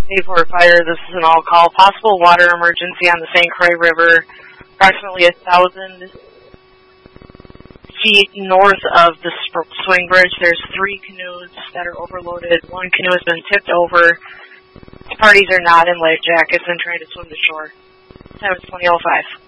A4 Fire, this is an all-call. Possible water emergency on the St. Croix River, approximately 1,000 feet north of the swing bridge. There's 3 canoes that are overloaded. 1 canoe has been tipped over. Parties are not in life jackets and trying to swim to shore. Time is 20:05.